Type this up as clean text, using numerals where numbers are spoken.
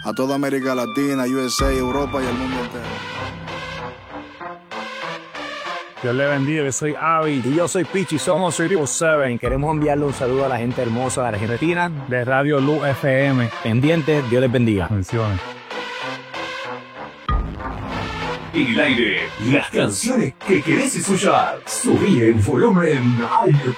a toda América Latina, USA, Europa y el mundo entero. Dios le bendiga, yo soy Avi. Y yo soy Pichi, somos 347. Queremos enviarle un saludo a la gente hermosa de Argentina. De Radio Luz FM. Pendientes, Dios les bendiga. Bendiciones. En el aire, las canciones que querés escuchar. Subí el volumen.